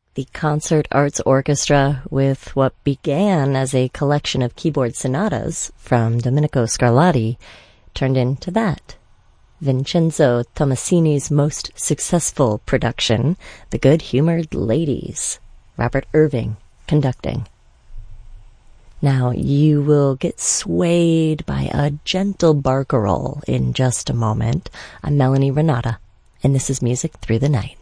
The Concert Arts Orchestra, with what began as a collection of keyboard sonatas from Domenico Scarlatti, turned into that. Vincenzo Tommasini's most successful production, The Good-Humored Ladies, Robert Irving conducting. Now, you will get swayed by a gentle barcarolle in just a moment. I'm Melanie Renata, and this is Music Through the Night.